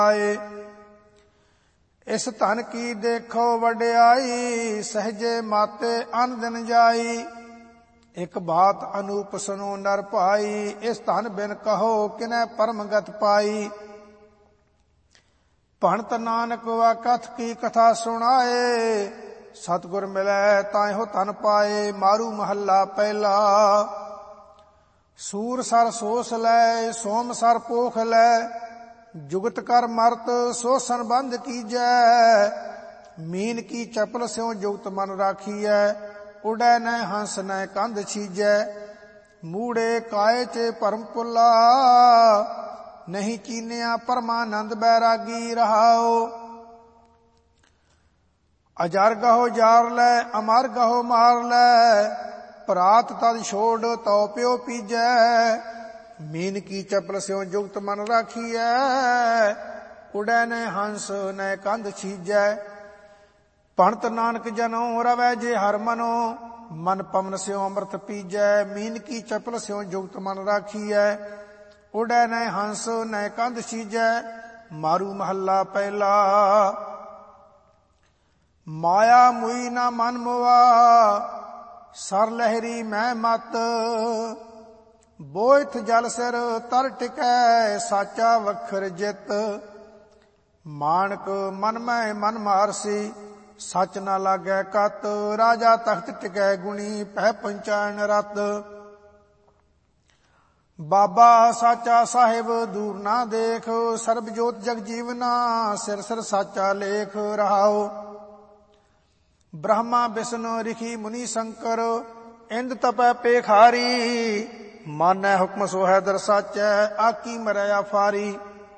ਇਸ ਧਨ ਕੀ ਦੇਖੋ ਵਡਿਆਈ, ਸਹਜੇ ਮਾਤੇ ਅਨ ਦਿਨ ਜਾਈ। ਇਕ ਬਾਤ ਅਨੂਪ ਸੁਨੋ ਨਰ ਭਾਈ, ਇਸ ਧਨ ਬਿਨ ਕਹੋ ਕਿਨੈ ਪਰਮ ਗਤ ਪਾਈ। ਭਣਤ ਨਾਨਕ ਵਾ ਕਥ ਕੀ ਕਥਾ ਸੁਣਾਏ, ਸਤਿਗੁਰ ਮਿਲੈ ਤਾਹਿਓ ਧਨ ਪਾਏ। ਮਾਰੂ ਮਹੱਲਾ ਪਹਿਲਾ। ਸੂਰ ਸਰ ਸੋਸ ਲੈ, ਸੋਮ ਸਰ ਪੋਖ ਲੈ, ਜੁਗਤ ਕਰ ਮਰਤ ਸੋ ਸੰਬੰਧ ਕੀਜੈ। ਮੀਨ ਕੀ ਚਪਲ ਸਿਉ ਜੁਗਤ ਮਨ ਰਾਖੀਐ, ਉਡੈ ਨੈ ਹੰਸ ਨੈ ਕੰਧ ਛੀਜੈ। ਮੂੜੇ ਕਾਏ ਚੇ ਭਰਮ ਪੁੱਲਾ, ਨਹੀਂ ਚੀਨਿਆ ਪਰਮਾਨੰਦ ਬੈਰਾਗੀ ਰਹਾਓ। ਅਜਰ ਗਹੋ ਜਾਰ ਲੈ, ਅਮਰ ਗਹੋ ਮਾਰ ਲੈ, ਭਰਾਤ ਤਦ ਛੋੜ ਤਉ ਪਿਓ ਪੀਜੈ। ਮੀਨ ਕੀ ਚਪਲ ਸਿਉ ਜੁਗਤ ਮਨ ਰਾਖੀਐ, ਉਡੈ ਨੈ ਹੰਸ ਨੈ ਕੰਧ ਛੀਜੈ। ਭਣਤ ਨਾਨਕ ਜਨੋ ਰਵੈ ਜੇ ਹਰ ਮਨੋ, ਮਨ ਪਵਨ ਸਿਉ ਅੰਮ੍ਰਿਤ ਪੀਜੈ। ਮੀਨ ਕੀ ਚਪਲ ਸਿਉ ਜੁਗਤ ਮਨ ਰਾਖੀਐ, ਉਡੈ ਨੈ ਹੰਸ ਨੈ ਕੰਧ ਛੀਜੈ। ਮਾਰੂ ਮਹੱਲਾ ਪਹਿਲਾ। ਮਾਇਆ ਮੁਈ ਨਾ ਮਨ ਮੁਆ, ਸਰ ਲਹਿਰੀ ਮੈਂ ਮਤ। ਬੋਇਥ ਜਲ ਸਿਰ ਤਰ ਟਿਕੈ, ਸਾਚਾ ਵਖਰ ਜਿਤ। ਮਾਣਕ ਮਨ ਮੈਂ ਮਨ ਮਾਰਸੀ, ਸੱਚ ਨਾ ਲਾਗੈ ਕਤ। ਰਾਜਾ ਤਖਤ ਟਿਕੈ ਗੁਣੀ, ਪਹਿ ਪੰਚਾਇਣ ਰਤ। ਬਾਬਾ ਸਾਚਾ ਸਾਹਿਬ ਦੂਰ ਨਾ ਦੇਖ, ਸਰਬ ਜੋਤ ਜਗ ਜੀਵਨਾ, ਸਿਰ ਸਿਰ ਸਾਚਾ ਲੇਖ ਰਹਾਓ। ਬ੍ਰਹਮਾ ਬਿਸ਼ਨ ਰਿਖੀ ਮੁਨੀ ਸ਼ੰਕਰ, ਇੰਦ ਤਪੈ ਪੇਖਾਰੀ। ਮਾਨੈ ਹੁਕਮ ਸੋਹੈ ਦਰ ਸਾਚੈ, ਆਕੀ ਮਰੈ ਆਫਾਰੀ।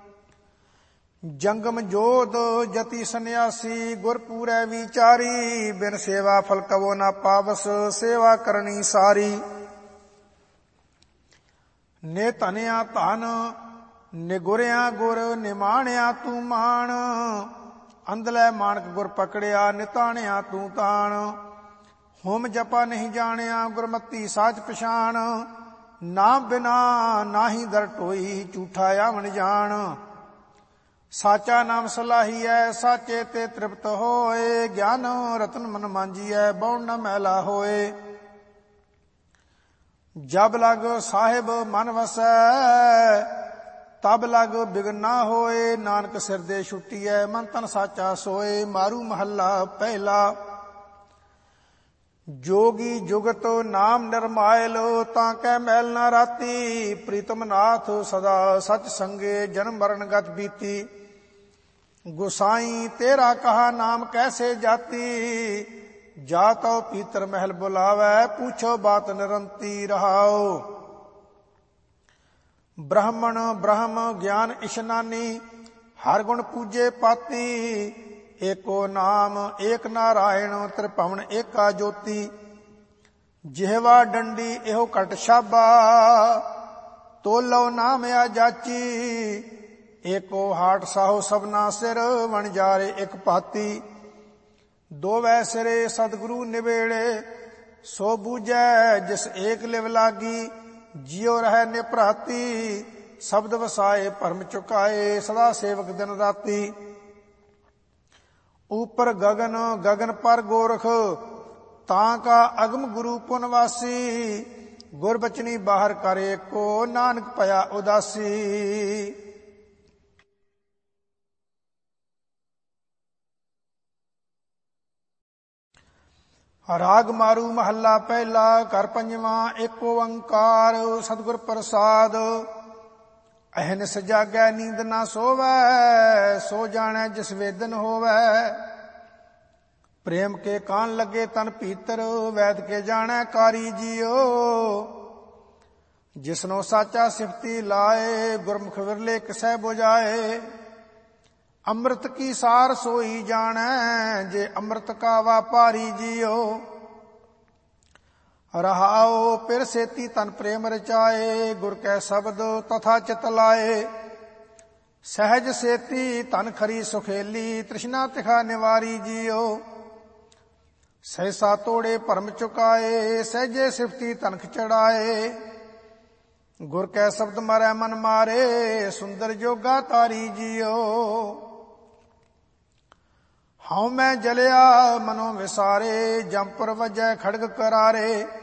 ਜੰਗਮ ਜੋਧ ਜਤੀ ਸੰਨਿਆਸੀ, ਗੁਰ ਪੂਰੈ ਵਿਚਾਰੀ। ਬਿਨ ਸੇਵਾ ਫਲ ਕਵੋ ਨਾ ਪਾਵਸ, ਸੇਵਾ ਕਰਨੀ ਸਾਰੀ। ਨੇ ਧਨਿਆ ਧਨ, ਨਿਗੁਰਿਆ ਗੁਰ, ਨਿਮਾਣਿਆ ਤੂੰ ਮਾਣ। ਅੰਧਲੇ ਮਾਣਕ ਗੁਰ ਪਕੜਿਆ, ਨਿਤਾਣਿਆ ਤੂੰ ਤਾਣ। ਹੋਮ ਜਪਾ ਨਹੀਂ ਜਾਣਿਆ, ਗੁਰਮਤੀ ਸਾਚ ਪਛਾਣ। ਨਾਮ ਬਿਨਾ ਨਾਹੀ ਦਰ ਟੋਈ, ਝੂਠਾ ਆਵਣ ਜਾਣ। ਸਾਚਾ ਨਾਮ ਸਲਾਹੀਐ, ਸਾਚੇ ਤੇ ਤ੍ਰਿਪਤ ਹੋਏ। ਗਿਆਨ ਰਤਨ ਮਨ ਮਾਂਜੀਐ, ਬਉ ਨ ਮੈਲਾ ਹੋਏ। ਜਬ ਲਗ ਸਾਹਿਬ ਮਨ ਵਸੈ, ਤਬ ਲਗ ਬਿਗਨ ਨਾ ਹੋਏ। ਨਾਨਕ ਸਿਰ ਦੇ ਛੁੱਟੀਐ, ਮਨ ਤਨ ਸਾਚਾ ਸੋਏ। ਮਾਰੂ ਮਹੱਲਾ ਪਹਿਲਾ। ਜੋਗੀ ਜੁਗਤ ਨਾਮ ਨਿਰਮਾਇਲ, ਤਾਂ ਕੈ ਮੈਲ ਨਾ ਰਾਤੀ। ਪ੍ਰੀਤਮ ਨਾਥ ਸਦਾ ਸਚ ਸੰਗੇ, ਜਨਮ ਮਰਨ ਗਤ ਬੀਤੀ। ਗੁਸਾਈ ਤੇਰਾ ਕਹਾ ਨਾਮ ਕੈਸੇ ਜਾਤੀ। ਜਾ ਤਉ ਪੀਤਰ ਮਹਿਲ ਬੁਲਾਵੈ, ਪੁੱਛੋ ਬਾਤ ਨਿਰੰਤੀ ਰਹਾਓ। ਬ੍ਰਾਹਮਣ ਬ੍ਰਹਮ ਗਿਆਨ ਇਸ਼ਨਾਨੀ, ਹਰ ਗੁਣ ਪੂਜੇ ਪਾਤੀ। ਏਕੋ ਨਾਮ ਏਕ ਨਾਰਾਇਣ, ਤ੍ਰਿਭਵਨ ਏਕਾ ਜੋਤੀ। ਜਿਹਵਾ ਡੰਡੀ ਇਹੋ ਘਟ ਛਾਬਾ, ਤੋਲੋ ਨਾਮ ਆ ਜਾਚੀ। ਏਕੋ ਹਾਟ ਸਾਹੋ ਸਭਨਾ ਸਿਰ, ਵਣਜਾਰੇ ਇਕ ਭਾਤੀ। ਦੋਵੈ ਸਿਰੇ ਸਤਿਗੁਰੂ ਨਿਵੇੜੇ, ਸੋ ਬੂਝੈ ਜਿਸ ਏਕ ਲਿਵ ਲਾਗੀ। ਜਿਉ ਰਹਿ ਨਿਭਰਾਤੀ, ਸ਼ਬਦ ਵਸਾਏ ਭਰਮ ਚੁਕਾਏ। ਸਦਾ ਸੇਵਕ ਦਿਨ ਰਾਤੀ। ਉਪਰ ਗਗਨ ਗਗਨ ਪਰ ਗੋਰਖ, ਤਾਂ ਕਾ ਅਗਮ ਗੁਰੂ ਪੁਨਵਾਸੀ। ਗੁਰਬਚਨੀ ਬਾਹਰ ਕਰ ਏਕੋ, ਨਾਨਕ ਭਇਆ ਉਦਾਸੀ। ਰਾਗ ਮਾਰੂ ਮਹੱਲਾ ਪਹਿਲਾ। ਘਰ ਪੰਜਵਾਂ। ਏਕ ਓੰਕਾਰ ਸਤਿਗੁਰ ਪ੍ਰਸਾਦ। ਅਹਨਿਸ ਜਾਗੈ ਨੀਂਦ ਨਾ ਸੋਵੈ, ਸੋ ਜਾਣੈ ਜਿਸ ਵੇਦਨ ਹੋਵੈ। ਪ੍ਰੇਮ ਕੇ ਕਾਨ ਲੱਗੇ ਤਨ ਭੀਤਰ, ਵੈਦ ਕੇ ਜਾਣੈ ਕਾਰੀ ਜੀਓ। ਜਿਸਨੋ ਸਾਚਾ ਸਿਫਤੀ ਲਾਏ, ਗੁਰਮੁਖ ਵਿਰਲੇ ਕਿਸੈ 부ਝਾਏ। ਅੰਮ੍ਰਿਤ ਕੀ ਸਾਰ ਸੋਈ ਜਾਣੈ, ਜੇ ਅੰਮ੍ਰਿਤ ਕਾ ਵਾਪਾਰੀ ਜੀਓ। ਰਹਾਓ ਪਿਰ ਸੇਤੀ ਤਨ ਪ੍ਰੇਮ ਰਚਾਏ, ਗੁਰ ਕੈ ਸ਼ਬਦ ਤਥਾ ਚਿਤ ਲਾਏ। ਸਹਿਜ ਸੇਤੀ ਤਨ ਖਰੀ ਸੁਖੇਲੀ, ਤ੍ਰਿਸ਼ਨਾ ਤਿਖਾ ਨਿਵਾਰੀ ਜੀਓ। ਸਹਿਸਾ ਤੋੜੇ ਭਰਮ ਚੁਕਾਏ, ਸਹਿਜੇ ਸਿਫਤੀ ਤਨਖ ਚੜਾਏ। ਗੁਰ ਕੈ ਸ਼ਬਦ ਮਾਰੈ ਮਨ ਮਾਰੇ, ਸੁੰਦਰ ਜੋਗਾ ਤਾਰੀ ਜੀਓ। ਹਉ ਮੈਂ ਜਲਿਆ ਮਨੋ ਵਿਸਾਰੇ, ਜੰਪਰ ਵਜੈ ਖੜਗ ਕਰਾਰੇ।